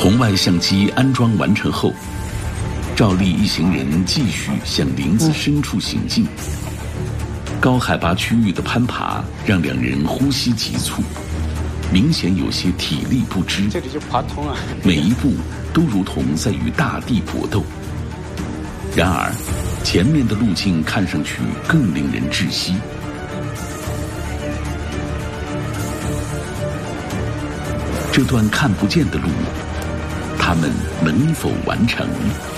红外相机安装完成后，赵丽一行人继续向林子深处行进。高海拔区域的攀爬让两人呼吸急促，明显有些体力不支。 这里就爬通了， 每一步都如同在与大地搏斗。然而，前面的路径看上去更令人窒息。这段看不见的路，他们能否完成？